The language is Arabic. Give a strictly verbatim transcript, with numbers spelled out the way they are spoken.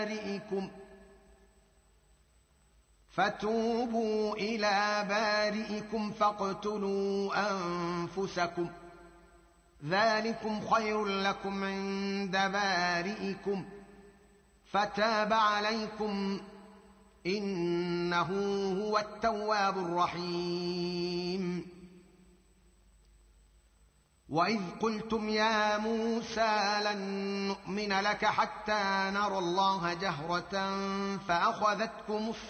بارئكم فتوبوا إلى بارئكم فاقتلوا أنفسكم ذلكم خير لكم عند بارئكم فتاب عليكم إنه هو التواب الرحيم. وإذ قلتم يا موسى لن نؤمن لك حتى نرى الله جهرة فأخذتكم